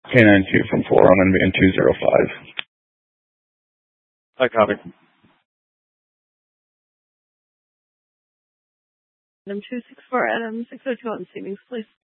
K92 from 4 on NVN 205. I copy. Adam 264, Adam 602 on Stevens, please.